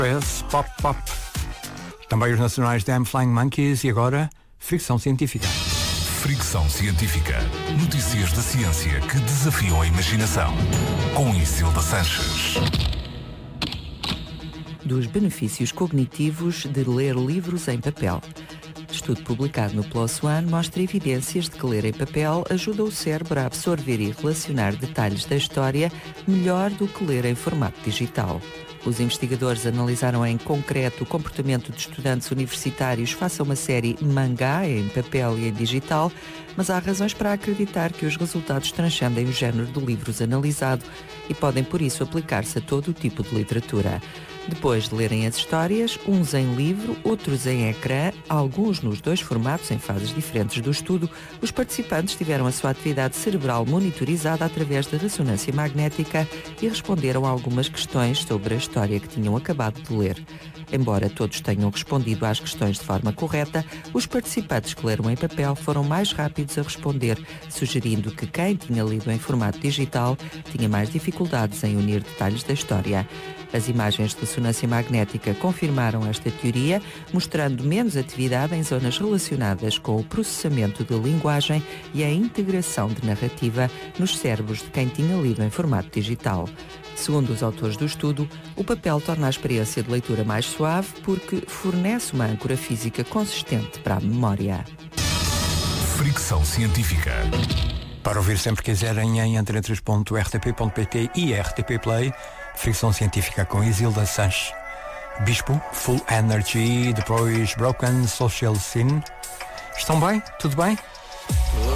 Express, Pop Pop. Também os nacionais Damn Flying Monkeys e agora Fricção Científica. Fricção Científica. Notícias da ciência que desafiam a imaginação. Com Isilda Sanches. Dos benefícios cognitivos de ler livros em papel. Estudo publicado no PLOS ONE mostra evidências de que ler em papel ajuda o cérebro a absorver e relacionar detalhes da história melhor do que ler em formato digital. Os investigadores analisaram em concreto o comportamento de estudantes universitários face a uma série mangá em papel e em digital, mas há razões para acreditar que os resultados transcendem o género de livros analisado e podem, por isso, aplicar-se a todo o tipo de literatura. Depois de lerem as histórias, uns em livro, outros em ecrã, alguns nos dois formatos em fases diferentes do estudo, os participantes tiveram a sua atividade cerebral monitorizada através da ressonância magnética e responderam a algumas questões sobre a história que tinham acabado de ler. Embora todos tenham respondido às questões de forma correta, os participantes que leram em papel foram mais rápidos a responder, sugerindo que quem tinha lido em formato digital tinha mais dificuldades em unir detalhes da história. As imagens de ressonância magnética confirmaram esta teoria, mostrando menos atividade em zonas relacionadas com o processamento de linguagem e a integração de narrativa nos cérebros de quem tinha lido em formato digital. Segundo os autores do estudo, o papel torna a experiência de leitura mais suave porque fornece uma âncora física consistente para a memória. Fricção Científica. Para ouvir sempre que quiserem em antena3.rtp.pt e RTP Play, Fricção Científica com Isilda Sanches. Bispo, Full Energy, depois Broken Social Scene. Estão bem? Tudo bem?